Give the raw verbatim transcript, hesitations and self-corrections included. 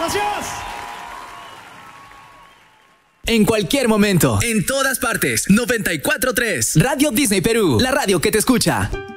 Gracias. En cualquier momento, en todas partes, noventa y cuatro punto tres. Radio Disney Perú, la radio que te escucha.